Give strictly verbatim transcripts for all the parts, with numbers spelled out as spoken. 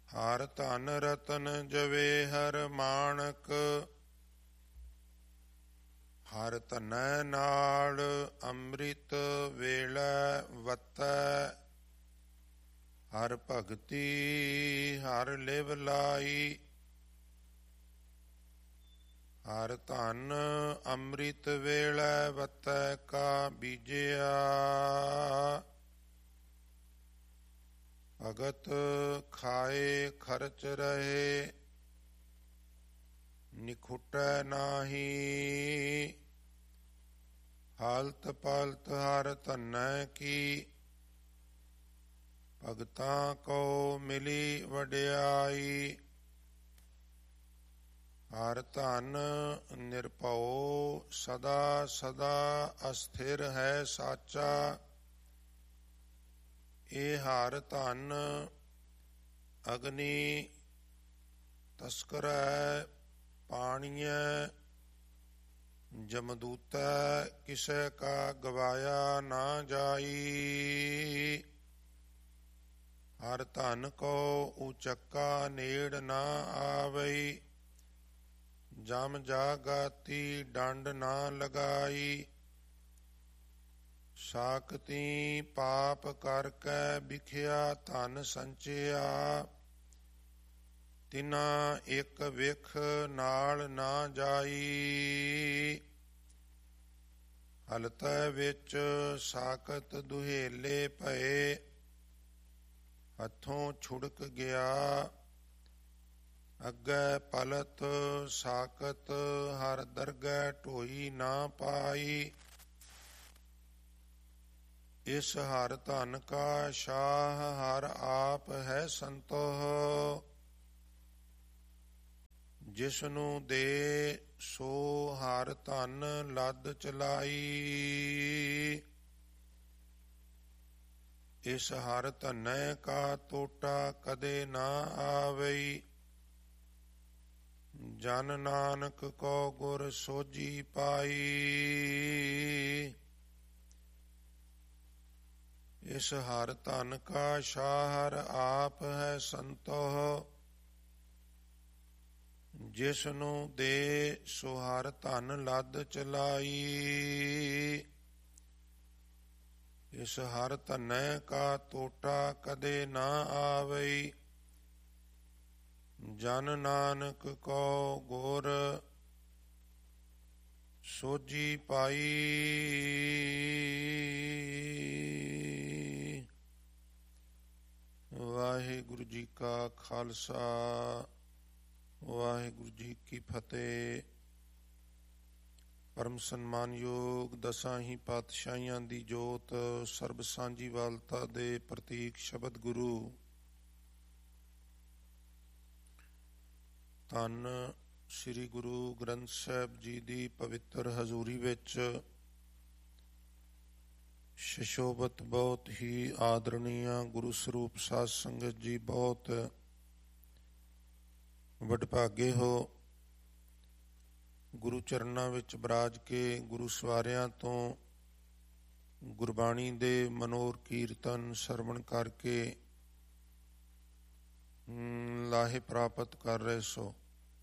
ਹਰ ਧਨ ਰਤਨ ਜਵੇ ਹਰ ਮਾਣਕ, ਹਰ ਧਨੈ ਨਾੜ ਅੰਮ੍ਰਿਤ ਵੇਲੇ ਵਤੈ, ਹਰ ਭਗਤੀ ਹਰ ਲਿਵ ਲਾਈ। ਹਰ ਧਨ ਅੰਮ੍ਰਿਤ ਵੇਲੇ ਵਤੈ ਕਾ ਬੀਜਿਆ, ਭਗਤ ਖਾਏ ਖਰਚ ਰਹੇ ਨਿਖੁਟੈ ਨਾਹੀ। ਹਾਲਤ ਪਾਲਤ ਹਰ ਧਨੈ ਕੀ, ਭਗਤਾਂ ਕੋ ਮਿਲੀ ਵਡਿਆਈ। ਹਰ ਧਨ ਨਿਰਭਉ ਸਦਾ ਸਦਾ ਅਸਥਿਰ ਹੈ ਸਾਚਾ, ਇਹ ਹਰ ਧਨ ਅਗਨੀ ਤਸਕਰੈ ਪਾਣੀਐ। ਜਮਦੂਤੈ ਕਿਸੇ ਕਾ ਗਵਾਇਆ ਨਾ ਜਾਈ, ਹਰ ਧਨ ਕੋ ਉਚੱਕਾ ਨੇੜ ਨਾ ਆਵਈ। ਜਮ ਜਾਗਾਤੀ ਡੰਡ ਨਾ ਲਗਾਈ, ਸਾਕਤੀ ਪਾਪ ਕਰਕੇ ਵਿਖਿਆ ਧਨ ਸੰਚਿਆ। ਤਿਨਾ ਇੱਕ ਵਿਖ ਨਾਲ ਨਾ ਜਾਈ, ਹਲਤੈ ਵਿੱਚ ਸਾਕਤ ਦੁਹੇਲੇ ਭਏ। ਹੱਥੋਂ ਛੁੜਕ ਗਿਆ ਅੱਗੇ ਪਲਤ, ਸਾਕਤ ਹਰ ਦਰਗਹਿ ਢੋਈ ਨਾ ਪਾਈ। ਇਸ ਹਰ ਧਨ ਕਾ ਸ਼ਾਹ ਹਰ ਆਪ ਹੈ ਸੰਤੋਹ, ਜਿਸਨੂੰ ਦੇ ਸੋ ਹਰ ਧਨ ਲੱਦ ਚਲਾਈ। ਇਸ ਹਰ ਧਨੈ ਕਾ ਟੋਟਾ ਕਦੇ ਨਾ ਆਵਈ, ਜਨ ਨਾਨਕ ਕੋ ਗੁਰ ਸੋਝੀ ਪਾਈ। ਇਸ ਹਰ ਧਨ ਕਾ ਸ਼ਾਹਰ ਆਪ ਹੈ ਸੰਤੋਹ, ਜਿਸਨੂੰ ਦੇ ਸੋ ਹਰ ਧਨ ਲੱਦ ਚਲਾਈ। ਇਸ ਹਰ ਧਨੈ ਕਾ ਟੋਟਾ ਕਦੇ ਨਾ ਆਵਈ, ਜਨ ਨਾਨਕ ਕੋ ਗੁਰ ਸੋਝੀ ਪਾਈ। ਵਾਹਿਗੁਰੂ ਜੀ ਕਾ ਖਾਲਸਾ, ਵਾਹਿਗੁਰੂ ਜੀ ਕੀ ਫਤਿਹ। ਪਰਮ ਸਨਮਾਨਯੋਗ ਦਸਾਂ ਹੀ ਪਾਤਸ਼ਾਹੀਆਂ ਦੀ ਜੋਤ, ਸਰਬ ਸਾਂਝੀਵਾਲਤਾ ਦੇ ਪ੍ਰਤੀਕ ਸ਼ਬਦ ਗੁਰੂ ਧੰਨ ਸ੍ਰੀ ਗੁਰੂ ਗ੍ਰੰਥ ਸਾਹਿਬ ਜੀ ਦੀ ਪਵਿੱਤਰ ਹਜ਼ੂਰੀ ਵਿੱਚ ਸ਼ਸ਼ੋਭਤ ਬਹੁਤ ਹੀ ਆਦਰਣੀਆ ਗੁਰੂ ਸਰੂਪ ਸਾਧ ਸੰਗਤ ਜੀ, ਬਹੁਤ ਵਡਭਾਗੇ ਹੋ। ਗੁਰੂ ਚਰਨਾਂ ਵਿੱਚ ਬਰਾਜ ਕੇ ਗੁਰੂ ਸਵਾਰਿਆਂ ਤੋਂ ਗੁਰਬਾਣੀ ਦੇ ਮਨੋਰ ਕੀਰਤਨ ਸਰਵਣ ਕਰਕੇ ਲਾਹੇ ਪ੍ਰਾਪਤ ਕਰ ਰਹੇ ਸੋ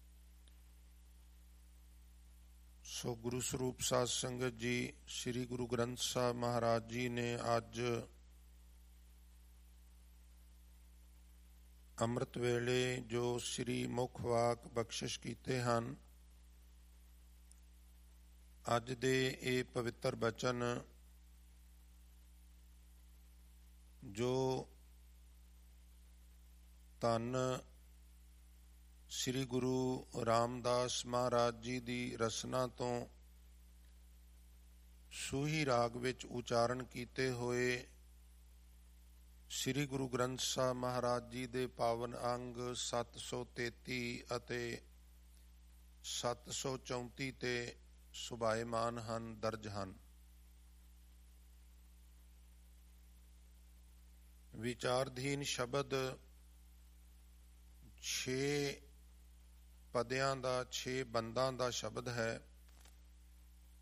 ਸੋ ਗੁਰੂ ਸਰੂਪ ਸਾਧ ਸੰਗਤ ਜੀ, ਸ੍ਰੀ ਗੁਰੂ ਗ੍ਰੰਥ ਸਾਹਿਬ ਮਹਾਰਾਜ ਜੀ ਨੇ ਅੱਜ ਅੰਮ੍ਰਿਤ ਵੇਲੇ ਜੋ ਸ੍ਰੀ ਮੁੱਖ ਵਾਕ ਬਖਸ਼ਿਸ਼ ਕੀਤੇ ਹਨ, ਅੱਜ ਦੇ ਇਹ ਪਵਿੱਤਰ ਬਚਨ ਜੋ ਧੰਨ ਸ੍ਰੀ ਗੁਰੂ ਰਾਮਦਾਸ ਮਹਾਰਾਜ ਜੀ ਦੀ ਰਸਨਾ ਤੋਂ ਸੂਹੀ ਰਾਗ ਵਿੱਚ ਉਚਾਰਨ ਕੀਤੇ ਹੋਏ ਸ੍ਰੀ ਗੁਰੂ ਗ੍ਰੰਥ ਸਾਹਿਬ ਮਹਾਰਾਜ ਜੀ ਦੇ ਪਾਵਨ ਅੰਗ ਸੱਤ ਸੌ ਤੇਤੀ ਅਤੇ ਸੱਤ ਸੌ ਚੌਂਤੀ ਤੇ ਸੁਭਾਏਮਾਨ ਹਨ, ਦਰਜ ਹਨ। ਵਿਚਾਰਧੀਨ ਸ਼ਬਦ ਛੇ ਪਦਿਆਂ ਦਾ, ਛੇ ਬੰਦਾਂ ਦਾ ਸ਼ਬਦ ਹੈ।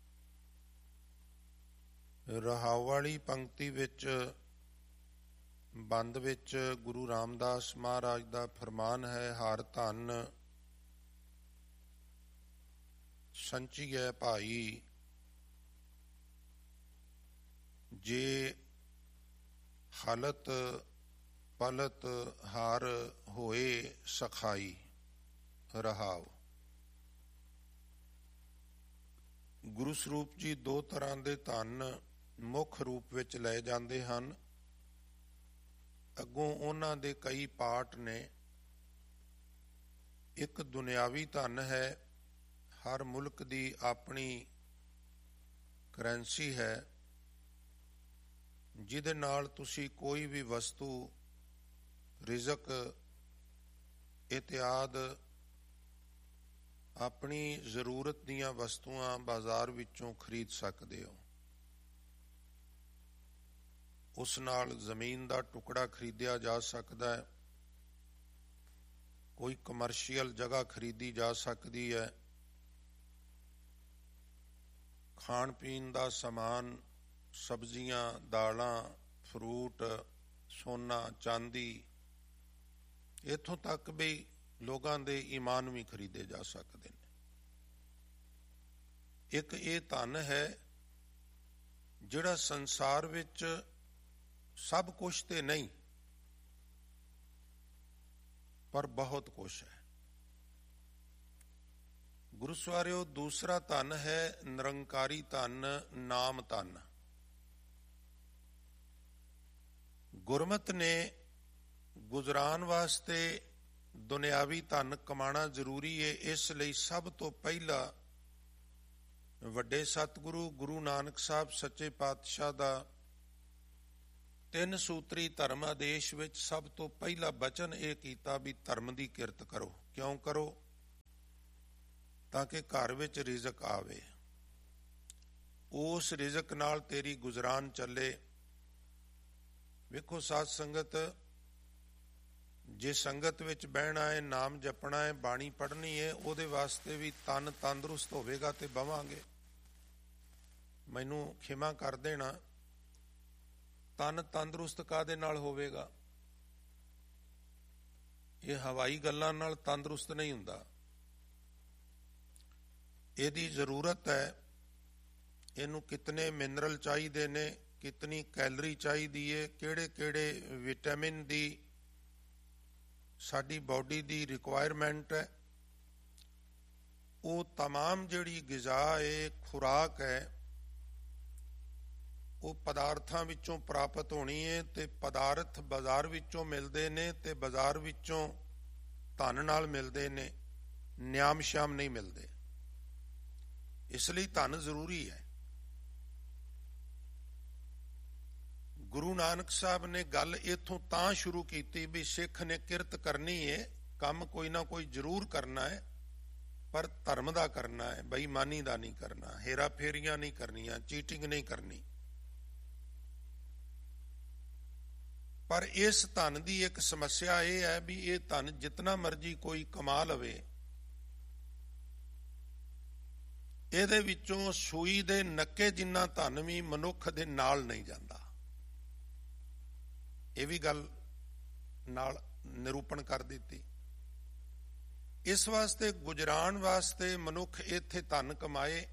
ਰਹਾਉ ਵਾਲੀ ਪੰਕਤੀ ਵਿੱਚ ਬੰਦ ਵਿੱਚ ਗੁਰੂ ਰਾਮਦਾਸ ਮਹਾਰਾਜ ਦਾ ਫਰਮਾਨ ਹੈ, ਹਰ ਧਨ ਸੰਚੀਐ ਭਾਈ, ਜੇ ਹਲਤ ਪਲਤ ਹਾਰ ਹੋਏ ਸਖਾਈ। ਰਹਾਉ। ਗੁਰੂ ਸਰੂਪ ਜੀ ਦੋ ਤਰ੍ਹਾਂ ਦੇ ਧਨ ਮੁੱਖ ਰੂਪ ਵਿੱਚ ਲਏ ਜਾਂਦੇ ਹਨ। ਅੱਗੋਂ ਉਹਨਾਂ ਦੇ ਕਈ ਪਾਰਟ ਨੇ। ਇੱਕ ਦੁਨਿਆਵੀ ਧਨ ਹੈ, ਹਰ ਮੁਲਕ ਦੀ ਆਪਣੀ ਕਰੰਸੀ ਹੈ, ਜਿਹਦੇ ਨਾਲ ਤੁਸੀਂ ਕੋਈ ਵੀ ਵਸਤੂ, ਰਿਜ਼ਕ ਇਤਿਆਦ ਆਪਣੀ ਜ਼ਰੂਰਤ ਦੀਆਂ ਵਸਤੂਆਂ ਬਾਜ਼ਾਰ ਵਿੱਚੋਂ ਖਰੀਦ ਸਕਦੇ ਹੋ। ਉਸ ਨਾਲ ਜ਼ਮੀਨ ਦਾ ਟੁਕੜਾ ਖਰੀਦਿਆ ਜਾ ਸਕਦਾ ਹੈ, ਕੋਈ ਕਮਰਸ਼ੀਅਲ ਜਗ੍ਹਾ ਖਰੀਦੀ ਜਾ ਸਕਦੀ ਹੈ, ਖਾਣ ਪੀਣ ਦਾ ਸਮਾਨ, ਸਬਜ਼ੀਆਂ, ਦਾਲਾਂ, ਫਰੂਟ, ਸੋਨਾ, ਚਾਂਦੀ, ਇੱਥੋਂ ਤੱਕ ਵੀ ਲੋਕਾਂ ਦੇ ਈਮਾਨ ਵੀ ਖਰੀਦੇ ਜਾ ਸਕਦੇ ਨੇ। ਇੱਕ ਇਹ ਧਨ ਹੈ ਜਿਹੜਾ ਸੰਸਾਰ ਵਿੱਚ ਸਭ ਕੁਛ ਤੇ ਨਹੀਂ, ਪਰ ਬਹੁਤ ਕੁਛ ਹੈ। ਗੁਰੂ ਸਵਾਰਿਓ, ਦੂਸਰਾ ਧਨ ਹੈ ਨਿਰੰਕਾਰੀ ਧਨ, ਨਾਮ ਧਨ। ਗੁਰਮਤ ਨੇ ਗੁਜ਼ਰਾਨ ਵਾਸਤੇ ਦੁਨਿਆਵੀ ਧਨ ਕਮਾਣਾ ਜ਼ਰੂਰੀ ਹੈ, ਇਸ ਲਈ ਸਭ ਤੋਂ ਪਹਿਲਾਂ ਵੱਡੇ ਸਤਿਗੁਰੂ ਗੁਰੂ ਨਾਨਕ ਸਾਹਿਬ ਸੱਚੇ ਪਾਤਸ਼ਾਹ ਦਾ ਤਿੰਨ ਸੂਤਰੀ ਧਰਮ ਆਦੇਸ਼ ਵਿੱਚ ਸਭ ਤੋਂ ਪਹਿਲਾ ਬਚਨ ਇਹ ਕੀਤਾ ਵੀ ਧਰਮ ਦੀ ਕਿਰਤ ਕਰੋ। ਕਿਉਂ ਕਰੋ? ਤਾਂ ਕਿ ਘਰ ਵਿੱਚ ਰਿਜ਼ਕ ਆਵੇ, ਉਸ ਰਿਜ਼ਕ ਨਾਲ ਤੇਰੀ ਗੁਜ਼ਰਾਨ ਚੱਲੇ। ਵੇਖੋ ਸਾਧ ਸੰਗਤ, ਜੇ ਸੰਗਤ ਵਿੱਚ ਬਹਿਣਾ ਹੈ, ਨਾਮ ਜਪਣਾ ਹੈ, ਬਾਣੀ ਪੜ੍ਹਨੀ ਹੈ, ਉਹਦੇ ਵਾਸਤੇ ਵੀ ਤਨ ਤੰਦਰੁਸਤ ਹੋਵੇਗਾ ਤੇ ਬਵਾਂਗੇ। ਮੈਨੂੰ ਖਿਮਾ ਕਰ ਦੇਣਾ, ਤਨ ਤੰਦਰੁਸਤ ਕਾਹਦੇ ਨਾਲ ਹੋਵੇਗਾ? ਇਹ ਹਵਾਈ ਗੱਲਾਂ ਨਾਲ ਤੰਦਰੁਸਤ ਨਹੀਂ ਹੁੰਦਾ। ਇਹਦੀ ਜ਼ਰੂਰਤ ਹੈ, ਇਹਨੂੰ ਕਿਤਨੇ ਮਿਨਰਲ ਚਾਹੀਦੇ ਨੇ, ਕਿਤਨੀ ਕੈਲਰੀ ਚਾਹੀਦੀ ਹੈ, ਕਿਹੜੇ ਕਿਹੜੇ ਵਿਟਾਮਿਨ ਦੀ ਸਾਡੀ ਬਾਡੀ ਦੀ ਰਿਕੁਆਇਰਮੈਂਟ ਹੈ, ਉਹ ਤਮਾਮ ਜਿਹੜੀ ਗਿਜ਼ਾ ਹੈ, ਖੁਰਾਕ ਹੈ, ਉਹ ਪਦਾਰਥਾਂ ਵਿੱਚੋਂ ਪ੍ਰਾਪਤ ਹੋਣੀ ਹੈ। ਤੇ ਪਦਾਰਥ ਬਾਜ਼ਾਰ ਵਿੱਚੋਂ ਮਿਲਦੇ ਨੇ ਤੇ ਬਾਜ਼ਾਰ ਵਿੱਚੋਂ ਧਨ ਨਾਲ ਮਿਲਦੇ ਨੇ, ਨਿਆਮ ਸ਼ਾਮ ਨਹੀਂ ਮਿਲਦੇ। ਇਸ ਲਈ ਧਨ ਜ਼ਰੂਰੀ ਹੈ। ਗੁਰੂ ਨਾਨਕ ਸਾਹਿਬ ਨੇ ਗੱਲ ਇੱਥੋਂ ਤਾਂ ਸ਼ੁਰੂ ਕੀਤੀ ਵੀ ਸਿੱਖ ਨੇ ਕਿਰਤ ਕਰਨੀ ਹੈ, ਕੰਮ ਕੋਈ ਨਾ ਕੋਈ ਜ਼ਰੂਰ ਕਰਨਾ ਹੈ, ਪਰ ਧਰਮ ਦਾ ਕਰਨਾ ਹੈ, ਬੇਈਮਾਨੀ ਦਾ ਨਹੀਂ ਕਰਨਾ, ਹੇਰਾ ਫੇਰੀਆਂ ਨਹੀਂ ਕਰਨੀਆਂ, ਚੀਟਿੰਗ ਨਹੀਂ ਕਰਨੀ। ਪਰ ਇਸ ਧਨ ਦੀ ਇੱਕ ਸਮੱਸਿਆ ਇਹ ਹੈ ਵੀ ਇਹ ਧਨ ਜਿਤਨਾ ਮਰਜ਼ੀ ਕੋਈ ਕਮਾ ਲਵੇ, ਇਹਦੇ ਵਿੱਚੋਂ ਸੂਈ ਦੇ ਨੱਕੇ ਜਿੰਨਾ ਧਨ ਵੀ ਮਨੁੱਖ ਦੇ ਨਾਲ ਨਹੀਂ ਜਾਂਦਾ। ਇਹ ਵੀ ਗੱਲ ਨਾਲ ਨਿਰੂਪਣ ਕਰ ਦਿੱਤੀ। ਇਸ ਵਾਸਤੇ ਗੁਜ਼ਰਾਨ ਵਾਸਤੇ ਮਨੁੱਖ ਇੱਥੇ ਧਨ ਕਮਾਏ।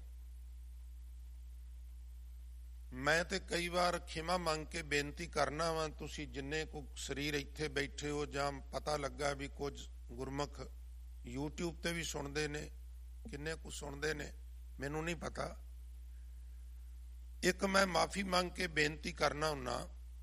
ਮੈਂ ਤੇ ਕਈ ਵਾਰ ਖਿਮਾ ਮੰਗ ਕੇ ਬੇਨਤੀ ਕਰਨਾ ਵਾਂ, ਤੁਸੀਂ ਜਿੰਨੇ ਕੁ ਸਰੀਰ ਇੱਥੇ ਬੈਠੇ ਹੋ ਜਾਂ ਪਤਾ ਲੱਗਾ ਵੀ ਕੁਝ ਗੁਰਮੁਖ YouTube ਤੇ ਵੀ ਸੁਣਦੇ ਨੇ, ਕਿੰਨੇ ਕੁ ਸੁਣਦੇ ਨੇ ਮੈਨੂੰ ਨਹੀਂ ਪਤਾ। ਇੱਕ ਮੈਂ ਮਾਫੀ ਮੰਗ ਕੇ ਬੇਨਤੀ ਕਰਨਾ ਹੁੰਨਾ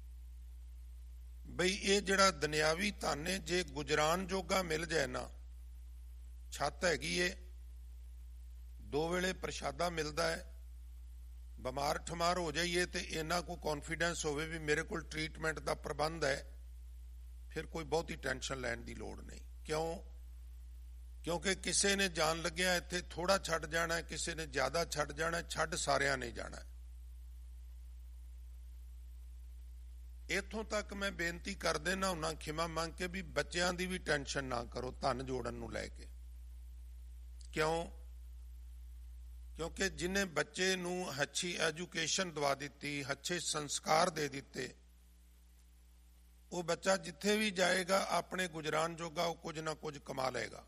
ਬਈ ਇਹ ਜਿਹੜਾ ਦੁਨਿਆਵੀ ਧਨ ਹੈ, ਜੇ ਗੁਜਰਾਨ ਜੋਗਾ ਮਿਲ ਜਾਏ ਨਾ, ਛੱਤ ਹੈਗੀ ਏ, ਦੋ ਵੇਲੇ ਪ੍ਰਸ਼ਾਦਾ ਮਿਲਦਾ ਹੈ, ਬਿਮਾਰ ਠਮਾਰ ਹੋ ਜਾਈਏ ਤੇ ਇਹਨਾਂ ਕੋ ਕੌਨਫੀਡੈਂਸ ਹੋਵੇ ਵੀ ਮੇਰੇ ਕੋਲ ਟ੍ਰੀਟਮੈਂਟ ਦਾ ਪ੍ਰਬੰਧ ਹੈ, ਫਿਰ ਕੋਈ ਬਹੁਤੀ ਟੈਨਸ਼ਨ ਲੈਣ ਦੀ ਲੋੜ ਨਹੀਂ। ਕਿਉਂ? ਕਿਉਂਕਿ ਕਿਸੇ ਨੇ ਜਾਣ ਲੱਗਿਆ ਇੱਥੇ ਥੋੜਾ ਛੱਡ ਜਾਣਾ, ਕਿਸੇ ਨੇ ਜ਼ਿਆਦਾ ਛੱਡ ਜਾਣਾ, ਛੱਡ ਸਾਰਿਆਂ ਨੇ ਜਾਣਾ। ਇੱਥੋਂ ਤੱਕ ਮੈਂ ਬੇਨਤੀ ਕਰ ਦੇਣਾ ਹੁੰਨਾ ਖਿਮਾ ਮੰਗ ਕੇ ਵੀ ਬੱਚਿਆਂ ਦੀ ਵੀ ਟੈਨਸ਼ਨ ਨਾ ਕਰੋ ਧਨ ਜੋੜਨ ਨੂੰ ਲੈ ਕੇ। ਕਿਉਂ? ਕਿਉਂਕਿ ਜਿਹਨੇ ਬੱਚੇ ਨੂੰ ਅੱਛੀ ਐਜੂਕੇਸ਼ਨ ਦਵਾ ਦਿੱਤੀ, ਅੱਛੇ ਸੰਸਕਾਰ ਦੇ ਦਿੱਤੇ, ਉਹ ਬੱਚਾ ਜਿੱਥੇ ਵੀ ਜਾਏਗਾ ਆਪਣੇ ਗੁਜ਼ਰਾਨ ਜੋਗਾ ਉਹ ਕੁਝ ਨਾ ਕੁਝ ਕਮਾ ਲਏਗਾ।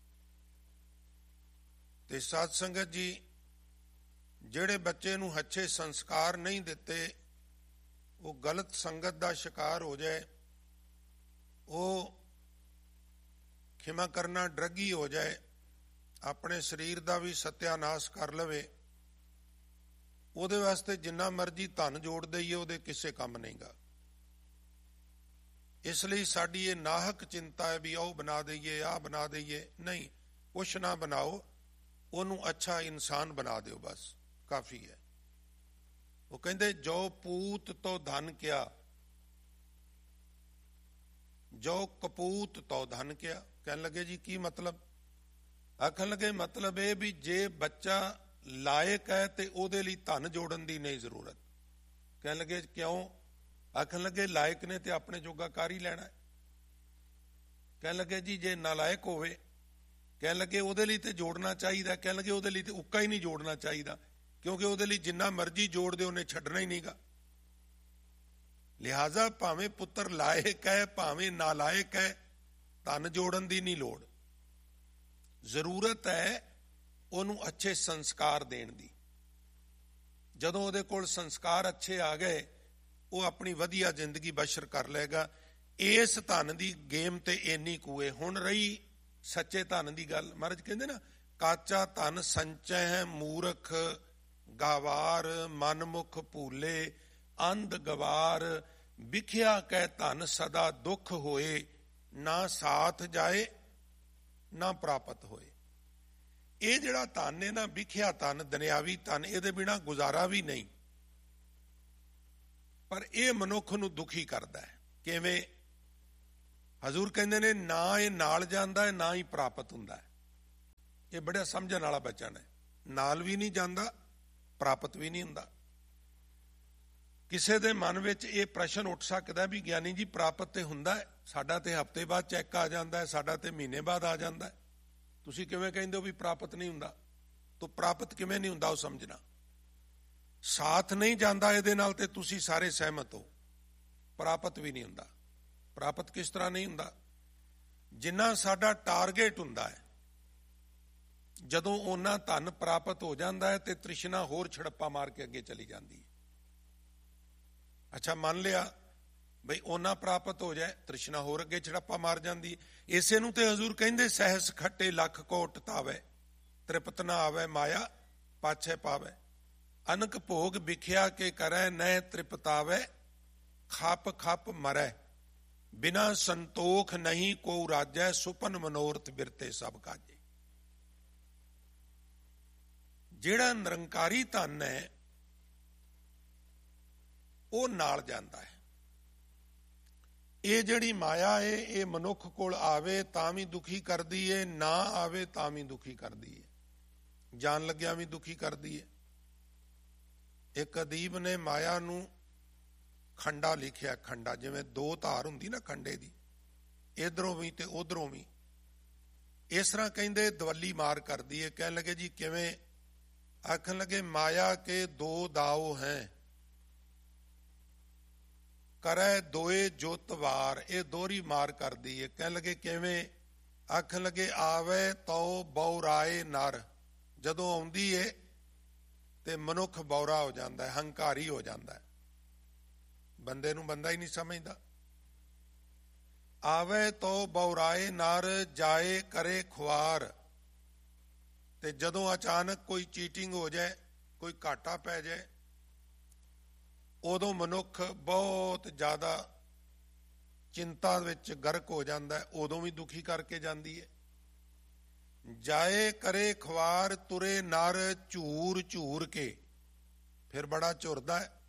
ਤੇ ਸਾਧ ਸੰਗਤ ਜੀ, ਜਿਹੜੇ ਬੱਚੇ ਨੂੰ ਅੱਛੇ ਸੰਸਕਾਰ ਨਹੀਂ ਦਿੱਤੇ, ਉਹ ਗਲਤ ਸੰਗਤ ਦਾ ਸ਼ਿਕਾਰ ਹੋ ਜਾਏ, ਉਹ ਖਿਮਾ ਕਰਨਾ ਡਰੱਗੀ ਹੋ ਜਾਏ, ਆਪਣੇ ਸਰੀਰ ਦਾ ਵੀ ਸਤਿਆਨਾਸ਼ ਕਰ ਲਵੇ, ਉਹਦੇ ਵਾਸਤੇ ਜਿੰਨਾ ਮਰਜ਼ੀ ਧਨ ਜੋੜ ਦਈਏ ਉਹਦੇ ਕਿਸੇ ਕੰਮ ਨਹੀਂਗਾ। ਇਸ ਲਈ ਸਾਡੀ ਇਹ ਨਾਹਕ ਚਿੰਤਾ ਹੈ ਵੀ ਉਹ ਬਣਾ ਦਈਏ, ਆਹ ਬਣਾ ਦਈਏ। ਨਹੀਂ, ਕੁਛ ਨਾ ਬਣਾਓ, ਉਹਨੂੰ ਅੱਛਾ ਇਨਸਾਨ ਬਣਾ ਦਿਓ, ਬਸ ਕਾਫੀ ਹੈ। ਉਹ ਕਹਿੰਦੇ ਜੋ ਪੂਤ ਤੋਂ ਧਨ ਕਿਆ, ਜੋ ਕਪੂਤ ਤੋਂ ਧਨ ਕਿਆ। ਕਹਿਣ ਲੱਗੇ ਜੀ ਕੀ ਮਤਲਬ? ਆਖਣ ਲੱਗੇ ਮਤਲਬ ਇਹ ਵੀ ਜੇ ਬੱਚਾ ਲਾਇਕ ਹੈ ਤੇ ਉਹਦੇ ਲਈ ਧਨ ਜੋੜਨ ਦੀ ਨਹੀਂ ਜ਼ਰੂਰਤ। ਕਹਿਣ ਲੱਗੇ ਕਿਉਂ? ਆਖਣ ਲੱਗੇ ਲਾਇਕ ਨੇ ਤੇ ਆਪਣੇ ਜੋਗਾ ਕਰ ਹੀ ਲੈਣਾ। ਕਹਿਣ ਲੱਗੇ ਜੀ ਜੇ ਨਾਲਾਇਕ ਹੋਵੇ, ਕਹਿਣ ਲੱਗੇ ਉਹਦੇ ਲਈ ਤੇ ਜੋੜਨਾ ਚਾਹੀਦਾ। ਕਹਿਣ ਲੱਗੇ ਉਹਦੇ ਲਈ ਤੇ ਉੱਕਾ ਹੀ ਨਹੀਂ ਜੋੜਨਾ ਚਾਹੀਦਾ, ਕਿਉਂਕਿ ਉਹਦੇ ਲਈ ਜਿੰਨਾ ਮਰਜ਼ੀ ਜੋੜ ਦੇ ਉਹਨੇ ਛੱਡਣਾ ਹੀ ਨਹੀਂਗਾ। ਲਿਹਾਜ਼ਾ ਭਾਵੇਂ ਪੁੱਤਰ ਲਾਇਕ ਹੈ ਭਾਵੇਂ ਨਾਲਾਇਕ ਹੈ, ਧਨ ਜੋੜਨ ਦੀ ਨਹੀਂ ਲੋੜ। ਜ਼ਰੂਰਤ ਹੈ ਉਹਨੂੰ ਅੱਛੇ ਸੰਸਕਾਰ ਦੇਣ ਦੀ। ਜਦੋਂ ਉਹਦੇ ਕੋਲ ਸੰਸਕਾਰ ਅੱਛੇ ਆ ਗਏ, ਉਹ ਆਪਣੀ ਵਧੀਆ ਜ਼ਿੰਦਗੀ ਬਸ਼ਰ ਕਰ ਲਏਗਾ। ਇਸ ਧਨ ਦੀ ਗੇਮ ਤੇ ਇੰਨੀ ਕੂਏ। ਹੁਣ ਰਹੀ ਸੱਚੇ ਧਨ ਦੀ ਗੱਲ। ਮਹਾਰਾਜ ਕਹਿੰਦੇ ਨਾ, ਕਾਚਾ ਧਨ ਸੰਚੈ ਹੈ ਮੂਰਖ ਗਾਵਾਰ, ਮਨਮੁਖ ਭੂਲੇ ਅੰਧ ਗਵਾਰ, ਵਿਖਿਆ ਕਹਿ ਧਨ ਸਦਾ ਦੁੱਖ ਹੋਏ, ਨਾ ਸਾਥ ਜਾਏ ਨਾ ਪ੍ਰਾਪਤ ਹੋਏ। ਇਹ ਜਿਹੜਾ ਧਨ ਹੈ ਨਾ, ਵਿਖਿਆ ਧਨ, ਦੁਨਿਆਵੀ ਧਨ, ਇਹਦੇ ਬਿਨਾ ਗੁਜ਼ਾਰਾ ਵੀ ਨਹੀਂ। ਪਰ ਇਹ ਮਨੁੱਖ ਨੂੰ ਦੁਖੀ ਕਰਦਾ ਹੈ। ਕਿਵੇਂ? ਹਜ਼ੂਰ ਕਹਿੰਦੇ ਨੇ ਨਾ ਇਹ ਨਾਲ ਜਾਂਦਾ ਹੈ ਨਾ ਹੀ ਪ੍ਰਾਪਤ ਹੁੰਦਾ ਹੈ। ਇਹ ਬੜਾ ਸਮਝਣ ਵਾਲਾ ਬਚਨ ਹੈ। ਨਾਲ ਵੀ ਨਹੀਂ ਜਾਂਦਾ, ਪ੍ਰਾਪਤ ਵੀ ਨਹੀਂ ਹੁੰਦਾ। ਕਿਸੇ ਦੇ ਮਨ ਵਿੱਚ ਇਹ ਪ੍ਰਸ਼ਨ ਉੱਠ ਸਕਦਾ ਵੀ ਗਿਆਨੀ ਜੀ ਪ੍ਰਾਪਤ ਤੇ ਹੁੰਦਾ ਹੈ, ਸਾਡਾ ਤੇ ਹਫ਼ਤੇ ਬਾਅਦ ਚੈੱਕ ਆ ਜਾਂਦਾ ਹੈ, ਸਾਡਾ ਤੇ ਮਹੀਨੇ ਬਾਅਦ ਆ ਜਾਂਦਾ ਹੈ, ਤੁਸੀਂ ਕਿਵੇਂ ਕਹਿੰਦੇ ਹੋ ਵੀ ਪ੍ਰਾਪਤ ਨਹੀਂ ਹੁੰਦਾ? ਤਾਂ ਪ੍ਰਾਪਤ ਕਿਵੇਂ ਨਹੀਂ ਹੁੰਦਾ ਉਹ ਸਮਝਣਾ। ਸਾਥ ਨਹੀਂ ਜਾਂਦਾ ਇਹਦੇ ਨਾਲ ਤੇ ਤੁਸੀਂ ਸਾਰੇ ਸਹਿਮਤ ਹੋ, ਪ੍ਰਾਪਤ ਵੀ ਨਹੀਂ ਹੁੰਦਾ। ਪ੍ਰਾਪਤ ਕਿਸ ਤਰ੍ਹਾਂ ਨਹੀਂ ਹੁੰਦਾ? ਜਿੰਨਾ ਸਾਡਾ ਟਾਰਗੇਟ ਹੁੰਦਾ ਹੈ, ਜਦੋਂ ਉਹਨਾਂ ਧਨ ਪ੍ਰਾਪਤ ਹੋ ਜਾਂਦਾ ਹੈ ਤੇ ਤ੍ਰਿਸ਼ਨਾ ਹੋਰ ਛੜੱਪਾ ਮਾਰ ਕੇ ਅੱਗੇ ਚਲੀ ਜਾਂਦੀ ਹੈ। ਅੱਛਾ, ਮੰਨ ਲਿਆ ਬਈ ਉਹਨਾਂ ਪ੍ਰਾਪਤ ਹੋ ਜਾਏ, ਤ੍ਰਿਸ਼ਨਾ ਹੋਰ ਅੱਗੇ ਛੜੱਪਾ ਮਾਰ ਜਾਂਦੀ ਹੈ। ਇਸੇ ਨੂੰ ਤੇ ਹਜ਼ੂਰ ਕਹਿੰਦੇ ਸਹਿਸ ਖੱਟੇ ਲੱਖ ਕੋਟ ਤਾਵੇ, ਤ੍ਰਿਪਤ ਨਾ ਆਵੇ ਮਾਇਆ ਪਾਛੇ ਪਾਵੇ, ਅਨਕ ਭੋਗ ਵਿਖਿਆ ਕੇ ਕਰੈ ਨਹਿ ਤ੍ਰਿਪਤਾਵੇ, ਖਪ ਖਪ ਮਰੈ ਬਿਨਾ ਸੰਤੋਖ ਨਹੀਂ ਕੋ ਰਾਜੈ, ਸੁਪਨ ਮਨੋਰਥ ਬਿਰਤੇ ਸਭ ਕਾਜੇ। ਜਿਹੜਾ ਨਿਰੰਕਾਰੀ ਧਨ ਹੈ ਉਹ ਨਾਲ ਜਾਂਦਾ ਹੈ। ਇਹ ਜਿਹੜੀ ਮਾਇਆ ਹੈ ਇਹ ਮਨੁੱਖ ਕੋਲ ਆਵੇ ਤਾਂ ਵੀ ਦੁਖੀ ਕਰਦੀ ਹੈ, ਨਾ ਆਵੇ ਤਾਂ ਵੀ ਦੁਖੀ ਕਰਦੀ ਹੈ, ਜਾਣ ਲੱਗਿਆ ਵੀ ਦੁਖੀ ਕਰਦੀ ਹੈ। ਇੱਕ ਅਦੀਬ ਨੇ ਮਾਇਆ ਨੂੰ ਖੰਡਾ ਲਿਖਿਆ। ਖੰਡਾ ਜਿਵੇਂ ਦੋ ਧਾਰ ਹੁੰਦੀ ਨਾ ਖੰਡੇ ਦੀ, ਇਧਰੋਂ ਵੀ ਤੇ ਉਧਰੋਂ ਵੀ। ਇਸ ਤਰ੍ਹਾਂ ਕਹਿੰਦੇ ਦਵੱਲੀ ਮਾਰ ਕਰਦੀ ਹੈ। ਕਹਿਣ ਲੱਗੇ ਜੀ ਕਿਵੇਂ? ਆਖਣ ਲੱਗੇ ਮਾਇਆ ਕੇ ਦੋ ਦਾਓ ਹੈ, ਕਰੈ ਦੋਏ ਜੁਤ ਵਾਰ। ਇਹ ਦੋਹਰੀ ਮਾਰ ਕਰਦੀ ਹੈ। ਕਹਿਣ ਲੱਗੇ ਕਿਵੇਂ? ਆਖਣ ਲੱਗੇ ਆਵੇ ਤਉ ਬਉਰਾਏ ਨਰ। ਜਦੋਂ ਆਉਂਦੀ ਏ ਤੇ ਮਨੁੱਖ ਬੌਰਾ ਹੋ ਜਾਂਦਾ ਹੈ, ਹੰਕਾਰੀ ਹੋ ਜਾਂਦਾ ਹੈ, ਬੰਦੇ ਨੂੰ ਬੰਦਾ ਹੀ ਨਹੀਂ ਸਮਝਦਾ। ਆਵੇ ਤਉ ਬਉਰਾਏ ਨਰ, ਜਾਏ ਕਰੇ ਖੁਆਰ। ਤੇ ਜਦੋਂ ਅਚਾਨਕ ਕੋਈ ਚੀਟਿੰਗ ਹੋ ਜਾਏ, ਕੋਈ ਘਾਟਾ ਪੈ ਜਾਏ, ਉਦੋਂ ਮਨੁੱਖ ਬਹੁਤ ਜ਼ਿਆਦਾ ਚਿੰਤਾ ਵਿੱਚ ਗਰਕ ਹੋ ਜਾਂਦਾ ਹੈ, ਉਦੋਂ ਵੀ ਦੁਖੀ ਕਰਕੇ ਜਾਂਦੀ ਹੈ। ਜਾਏ ਕਰੇ ਖਵਾਰ, ਤੁਰੇ ਨਰ ਝੂਰ ਝੂਰ ਕੇ। ਫਿਰ ਬੜਾ ਝੁਰਦਾ ਹੈ।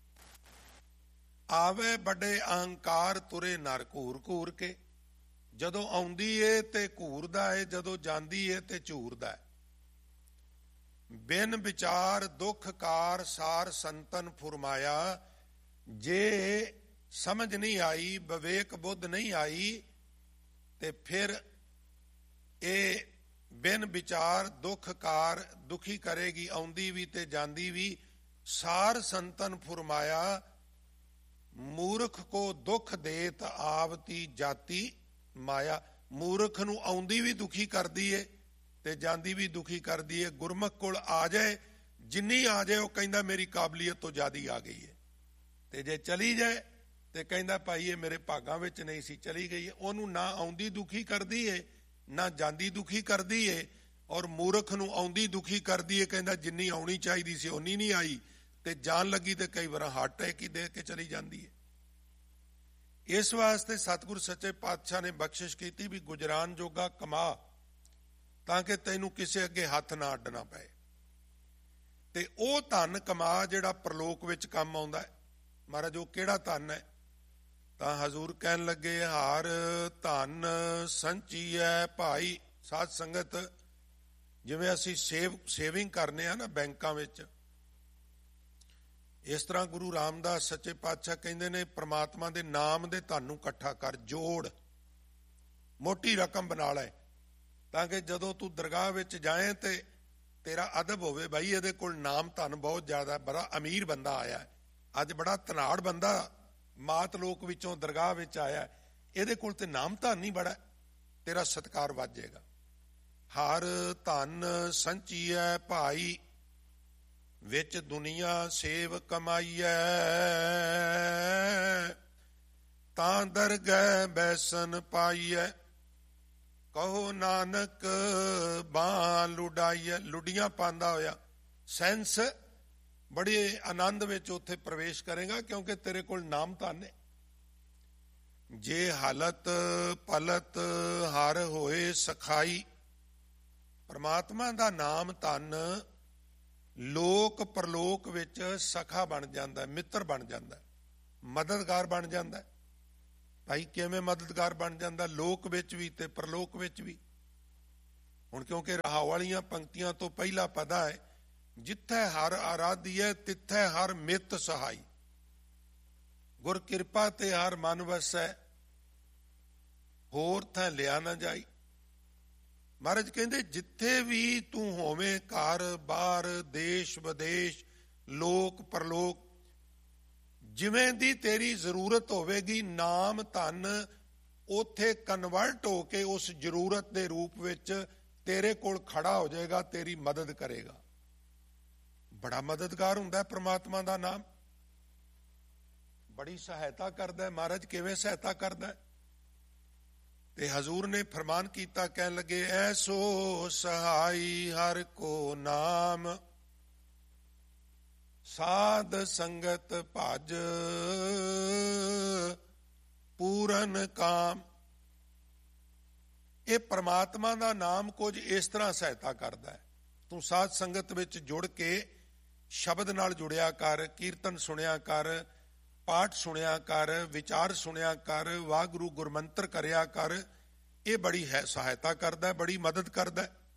ਆਵੇ ਵੱਡੇ ਅਹੰਕਾਰ, ਤੁਰੇ ਨਰ ਘੂਰ ਘੂਰ ਕੇ। ਜਦੋਂ ਆਉਂਦੀ ਏ ਤੇ ਘੂਰਦਾ ਏ, ਜਦੋਂ ਜਾਂਦੀ ਏ ਤੇ ਝੂਰਦਾ ਹੈ। ਬਿਨ ਵਿਚਾਰ ਦੁੱਖ ਕਾਰ, ਸਾਰ ਸੰਤਨ ਫੁਰਮਾਇਆ। ਜੇ ਸਮਝ ਨਹੀਂ ਆਈ, ਵਿਵੇਕ ਬੁੱਧ ਨਹੀਂ ਆਈ, ਤੇ ਫਿਰ ਇਹ ਬਿਨ ਵਿਚਾਰ ਦੁੱਖ ਕਾਰ ਦੁਖੀ ਕਰੇਗੀ, ਆਉਂਦੀ ਵੀ ਤੇ ਜਾਂਦੀ ਵੀ। ਸਾਰ ਸੰਤਨ ਫੁਰਮਾਇਆ, ਮੂਰਖ ਕੋ ਦੁੱਖ ਦੇਤ ਆਵਤੀ ਜਾਤੀ ਮਾਇਆ। ਮੂਰਖ ਨੂੰ ਆਉਂਦੀ ਵੀ ਦੁਖੀ ਕਰਦੀ ਏ ਤੇ ਜਾਂਦੀ ਵੀ ਦੁਖੀ ਕਰਦੀ ਏ। ਗੁਰਮੁਖ ਕੋਲ ਆ ਜਾਏ, ਜਿੰਨੀ ਆ ਜਾਏ ਉਹ ਕਹਿੰਦਾ ਮੇਰੀ ਕਾਬਲੀਅਤ ਤੋਂ ਜ਼ਿਆਦੀ ਆ ਗਈ ਹੈ, ਤੇ ਜੇ ਚਲੀ ਜਾਏ ਤੇ ਕਹਿੰਦਾ ਭਾਈ ਇਹ ਮੇਰੇ ਭਾਗਾਂ ਵਿੱਚ ਨਹੀਂ ਸੀ, ਚਲੀ ਗਈ ਹੈ। ਉਹਨੂੰ ਨਾ ਆਉਂਦੀ ਦੁਖੀ ਕਰਦੀ ਏ ਨਾ ਜਾਂਦੀ ਦੁਖੀ ਕਰਦੀ ਏ, ਔਰ ਮੂਰਖ ਨੂੰ ਆਉਂਦੀ ਦੁਖੀ ਕਰਦੀ ਏ, ਕਹਿੰਦਾ ਜਿੰਨੀ ਆਉਣੀ ਚਾਹੀਦੀ ਸੀ ਉਨੀ ਨਹੀਂ ਆਈ, ਤੇ ਜਾਣ ਲੱਗੀ ਤੇ ਕਈ ਵਾਰ ਹਾਰਟ ਅਟੈਕ ਹੀ ਦੇ ਕੇ ਚਲੀ ਜਾਂਦੀ ਹੈ। ਇਸ ਵਾਸਤੇ ਸਤਿਗੁਰੂ ਸੱਚੇ ਪਾਤਸ਼ਾਹ ਨੇ ਬਖਸ਼ਿਸ਼ ਕੀਤੀ ਵੀ ਗੁਜਰਾਨ ਜੋਗਾ ਕਮਾ, ਤਾਂ ਕਿ ਤੈਨੂੰ ਕਿਸੇ ਅੱਗੇ ਹੱਥ ਨਾ ਅੱਡਣਾ ਪਏ। ਤੇ ਉਹ ਧਨ ਕਮਾ ਜਿਹੜਾ ਪ੍ਰਲੋਕ ਵਿੱਚ ਕੰਮ ਆਉਂਦਾ ਹੈ। ਮਹਾਰਾਜ ਉਹ ਕਿਹੜਾ ਧਨ ਹੈ? ਤਾਂ ਹਜ਼ੂਰ ਕਹਿਣ ਲੱਗੇ, ਹਾਰ ਧਨ ਸੰਚੀਐ ਭਾਈ। ਸਾਧ ਸੰਗਤ, ਜਿਵੇਂ ਅਸੀਂ ਸੇਵ ਸੇਵਿੰਗ ਕਰਨੇ ਆ ਨਾ ਬੈਂਕਾਂ ਵਿੱਚ, ਇਸ ਤਰ੍ਹਾਂ ਗੁਰੂ ਰਾਮਦਾਸ ਸੱਚੇ ਪਾਤਸ਼ਾਹ ਕਹਿੰਦੇ ਨੇ ਪ੍ਰਮਾਤਮਾ ਦੇ ਨਾਮ ਦੇ ਧਨ ਨੂੰ ਇਕੱਠਾ ਕਰ, ਜੋੜ, ਮੋਟੀ ਰਕਮ ਬਣਾ ਲੈ, ਤਾਂ ਕਿ ਜਦੋਂ ਤੂੰ ਦਰਗਾਹ ਵਿੱਚ ਜਾਏ ਤੇ ਤੇਰਾ ਅਦਬ ਹੋਵੇ, ਬਾਈ ਇਹਦੇ ਕੋਲ ਨਾਮ ਧਨ ਬਹੁਤ ਜ਼ਿਆਦਾ, ਬੜਾ ਅਮੀਰ ਬੰਦਾ ਆਇਆ, ਅੱਜ ਬੜਾ ਧਨਾੜ ਬੰਦਾ ਮਾਤ ਲੋਕ ਵਿੱਚੋਂ ਦਰਗਾਹ ਵਿੱਚ ਆਇਆ, ਇਹਦੇ ਕੋਲ ਤੇ ਨਾਮ ਧਨ ਨਹੀਂ ਬੜਾ, ਤੇਰਾ ਸਤਿਕਾਰ ਵੱਧ ਜਾਏਗਾ। ਹਰ ਧਨ ਸੰਚੀਐ ਭਾਈ, ਵਿੱਚ ਦੁਨੀਆ ਸੇਵ ਕਮਾਈਐ, ਤਾਂ ਦਰਗਹਿ ਬੈਸਨ ਪਾਈਐ, ਕਹੋ ਨਾਨਕ ਬਾਂ ਲੁਡਾਈਐ। ਲੁੱਡੀਆਂ ਪਾਉਂਦਾ ਹੋਇਆ ਸੈਂਸ ਬੜੇ ਆਨੰਦ ਵਿੱਚ ਉੱਥੇ ਪ੍ਰਵੇਸ਼ ਕਰੇਗਾ, ਕਿਉਂਕਿ ਤੇਰੇ ਕੋਲ ਨਾਮ ਧਨ ਹੈ। ਜੇ ਹਾਲਤ ਪਲਤ ਹਰ ਹੋਏ ਸਖਾਈ। ਪਰਮਾਤਮਾ ਦਾ ਨਾਮ ਧਨ ਲੋਕ ਪਰਲੋਕ ਵਿੱਚ ਸਖਾ ਬਣ ਜਾਂਦਾ, ਮਿੱਤਰ ਬਣ ਜਾਂਦਾ, ਮਦਦਗਾਰ ਬਣ ਜਾਂਦਾ। ਭਾਈ ਕਿਵੇਂ ਮਦਦਗਾਰ ਬਣ ਜਾਂਦਾ? ਲੋਕ ਵਿੱਚ ਵੀ ਤੇ ਪਰਲੋਕ ਵਿੱਚ ਵੀ। ਹੁਣ ਕਿਉਂਕਿ ਰਹਾ ਵਾਲੀਆਂ ਪੰਕਤੀਆਂ ਤੋਂ ਪਹਿਲਾ ਪਦਾ ਹੈ, ਜਿੱਥੇ ਹਰ ਆਰਾਧੀਐ ਤਿੱਥੇ ਹਰ ਮਿੱਤ ਸਹਾਈ, ਗੁਰ ਕਿਰਪਾ ਤੇ ਹਰ ਮਨ ਵਸੈ, ਹੋਰ ਥਾਂ ਲਿਆ ਨਾ ਜਾਈ। ਮਹਾਰਾਜ ਕਹਿੰਦੇ ਜਿੱਥੇ ਵੀ ਤੂੰ ਹੋਵੇਂ, ਘਰ ਬਾਹਰ, ਦੇਸ਼ ਵਿਦੇਸ਼, ਲੋਕ ਪਰਲੋਕ, ਜਿਵੇਂ ਦੀ ਤੇਰੀ ਜ਼ਰੂਰਤ ਹੋਵੇਗੀ, ਨਾਮ ਧਨ ਉਥੇ ਕਨਵਰਟ ਹੋ ਕੇ ਉਸ ਜ਼ਰੂਰਤ ਦੇ ਰੂਪ ਵਿੱਚ ਤੇਰੇ ਕੋਲ ਖੜਾ ਹੋ ਜਾਏਗਾ, ਤੇਰੀ ਮਦਦ ਕਰੇਗਾ। ਬੜਾ ਮਦਦਗਾਰ ਹੁੰਦਾ ਪ੍ਰਮਾਤਮਾ ਦਾ ਨਾਮ, ਬੜੀ ਸਹਾਇਤਾ ਕਰਦਾ। ਮਹਾਰਾਜ ਕਿਵੇਂ ਸਹਾਇਤਾ ਕਰਦਾ? ਤੇ ਹਜ਼ੂਰ ਨੇ ਫਰਮਾਨ ਕੀਤਾ, ਕਹਿਣ ਲੱਗੇ, ਐਸੋ ਸਹਾਈ ਹਰ ਕੋ ਨਾਮ, ਸਾਧ ਸੰਗਤ ਭਜ ਪੂਰਨ ਕਾਮ। ਇਹ ਪ੍ਰਮਾਤਮਾ ਦਾ ਨਾਮ ਕੁਝ ਇਸ ਤਰ੍ਹਾਂ ਸਹਾਇਤਾ ਕਰਦਾ ਹੈ। ਤੂੰ ਸਾਧ ਸੰਗਤ ਵਿੱਚ ਜੁੜ ਕੇ ਸ਼ਬਦ ਨਾਲ ਜੁੜਿਆ ਕਰ, ਕੀਰਤਨ ਸੁਣਿਆ ਕਰ, ਪਾਠ ਸੁਣਿਆ ਕਰ, ਵਿਚਾਰ ਸੁਣਿਆ ਕਰ, ਵਾਹਿਗੁਰੂ ਗੁਰਮੰਤਰ ਕਰਿਆ ਕਰ। ਇਹ ਬੜੀ ਹੈ ਸਹਾਇਤਾ ਕਰਦਾ, ਬੜੀ ਮਦਦ ਕਰਦਾ।